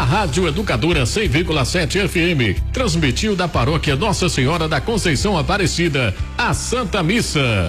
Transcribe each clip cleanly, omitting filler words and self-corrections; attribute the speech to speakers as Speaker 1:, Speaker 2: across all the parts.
Speaker 1: Rádio Educadora 100,7 FM transmitiu da paróquia Nossa Senhora da Conceição Aparecida a Santa Missa.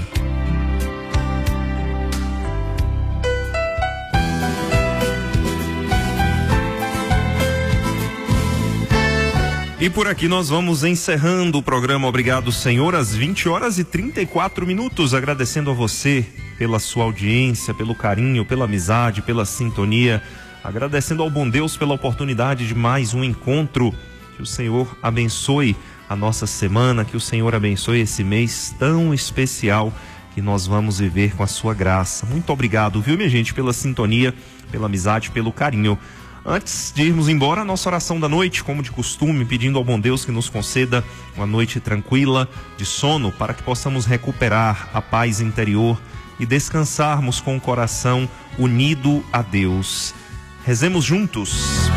Speaker 2: E por aqui nós vamos encerrando o programa Obrigado Senhor às 20h34, agradecendo a você pela sua audiência, pelo carinho, pela amizade, pela sintonia, agradecendo ao bom Deus pela oportunidade de mais um encontro. Que o Senhor abençoe a nossa semana, que o Senhor abençoe esse mês tão especial que nós vamos viver com a sua graça. Muito obrigado, viu, minha gente, pela sintonia, pela amizade, pelo carinho. Antes de irmos embora, a nossa oração da noite, como de costume, pedindo ao bom Deus que nos conceda uma noite tranquila, de sono, para que possamos recuperar a paz interior e descansarmos com o coração unido a Deus. Rezemos juntos.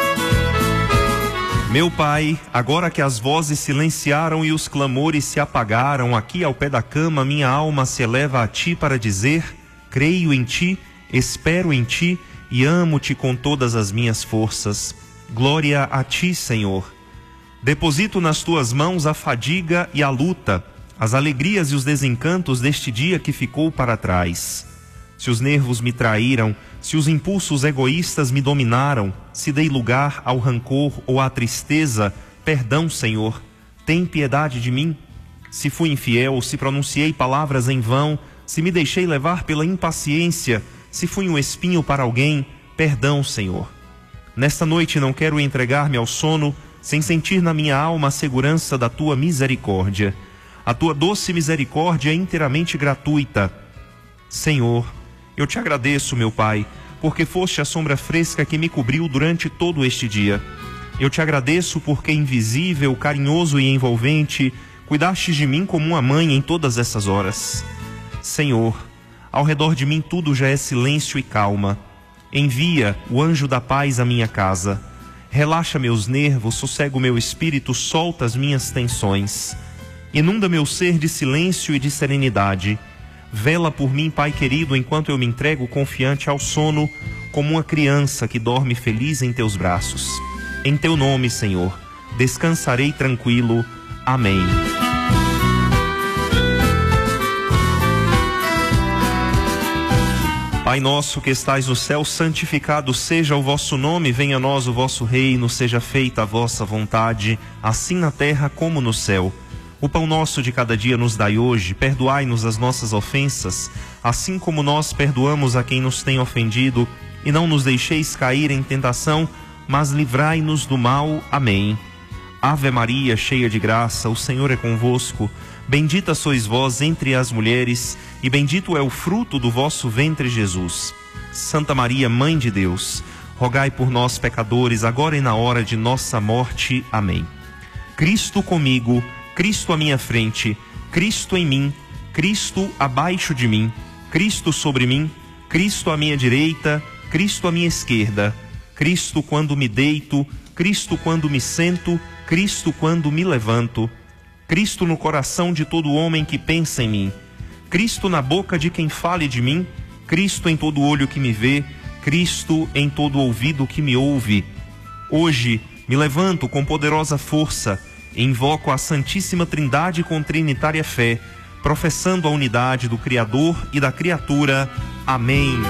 Speaker 2: Meu Pai, agora que as vozes silenciaram e os clamores se apagaram, aqui ao pé da cama minha alma se eleva a Ti para dizer: creio em Ti, espero em Ti, e amo-te com todas as minhas forças. Glória a Ti, Senhor. Deposito nas Tuas mãos a fadiga e a luta, as alegrias e os desencantos deste dia que ficou para trás. Se os nervos me traíram, se os impulsos egoístas me dominaram, se dei lugar ao rancor ou à tristeza, perdão, Senhor, tem piedade de mim. Se fui infiel, se pronunciei palavras em vão, se me deixei levar pela impaciência, se fui um espinho para alguém, perdão, Senhor. Nesta noite não quero entregar-me ao sono sem sentir na minha alma a segurança da Tua misericórdia. A Tua doce misericórdia é inteiramente gratuita. Senhor, eu Te agradeço, meu Pai, porque foste a sombra fresca que me cobriu durante todo este dia. Eu Te agradeço porque invisível, carinhoso e envolvente, cuidastes de mim como uma mãe em todas essas horas. Senhor, ao redor de mim tudo já é silêncio e calma. Envia o anjo da paz à minha casa. Relaxa meus nervos, sossega o meu espírito, solta as minhas tensões. Inunda meu ser de silêncio e de serenidade. Vela por mim, Pai querido, enquanto eu me entrego confiante ao sono, como uma criança que dorme feliz em Teus braços. Em Teu nome, Senhor, descansarei tranquilo. Amém. Pai nosso que estais no céu, santificado seja o vosso nome, venha a nós o vosso reino, seja feita a vossa vontade, assim na terra como no céu. O pão nosso de cada dia nos dai hoje, perdoai-nos as nossas ofensas, assim como nós perdoamos a quem nos tem ofendido, e não nos deixeis cair em tentação, mas livrai-nos do mal. Amém. Ave Maria, cheia de graça, o Senhor é convosco. Bendita sois vós entre as mulheres, e bendito é o fruto do vosso ventre, Jesus. Santa Maria, Mãe de Deus, rogai por nós, pecadores, agora e na hora de nossa morte. Amém. Cristo comigo, Cristo à minha frente, Cristo em mim, Cristo abaixo de mim, Cristo sobre mim, Cristo à minha direita, Cristo à minha esquerda, Cristo quando me deito, Cristo quando me sento, Cristo quando me levanto, Cristo no coração de todo homem que pensa em mim, Cristo na boca de quem fale de mim, Cristo em todo olho que me vê, Cristo em todo ouvido que me ouve. Hoje me levanto com poderosa força e invoco a Santíssima Trindade com trinitária fé, professando a unidade do Criador e da criatura. Amém.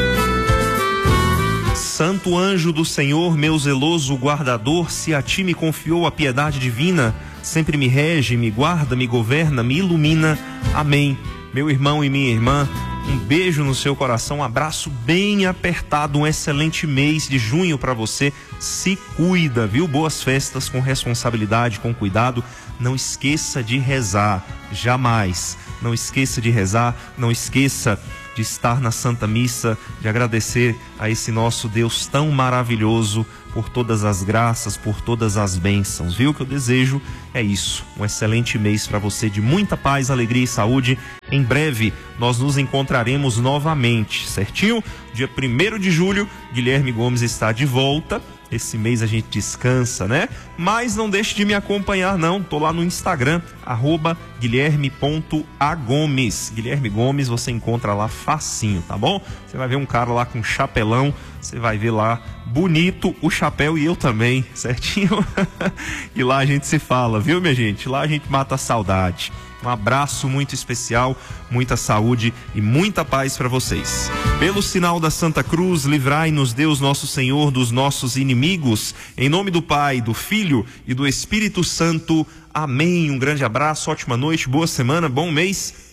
Speaker 2: Santo anjo do Senhor, meu zeloso guardador, se a Ti me confiou a piedade divina, sempre me rege, me guarda, me governa, me ilumina. Amém. Meu irmão e minha irmã, um beijo no seu coração, um abraço bem apertado, um excelente mês de junho para você. Se cuida, viu? Boas festas com responsabilidade, com cuidado. Não esqueça de rezar, jamais. Não esqueça de rezar, não esqueça de estar na Santa Missa, de agradecer a esse nosso Deus tão maravilhoso por todas as graças, por todas as bênçãos, viu? O que eu desejo é isso, um excelente mês para você, de muita paz, alegria e saúde. Em breve nós nos encontraremos novamente, certinho? Dia 1º de julho, Guilherme Gomes está de volta. Esse mês a gente descansa, né? Mas não deixe de me acompanhar não, tô lá no Instagram, @guilherme.agomes. Guilherme Gomes, você encontra lá facinho, tá bom? Você vai ver um cara lá com chapelão, você vai ver lá bonito o chapéu e eu também, certinho? E lá a gente se fala, viu, minha gente? Lá a gente mata a saudade. Um abraço muito especial, muita saúde e muita paz para vocês. Pelo sinal da Santa Cruz, livrai-nos Deus nosso Senhor dos nossos inimigos. Em nome do Pai, do Filho e do Espírito Santo. Amém. Um grande abraço, ótima noite, boa semana, bom mês.